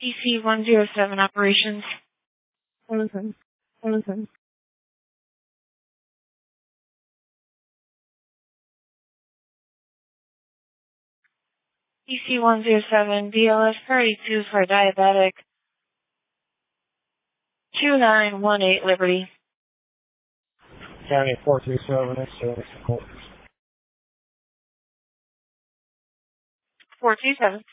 DC-107 operations. Listen. DC-107, BLS Party 2 for diabetic. 2918 Liberty. County 427, X 427.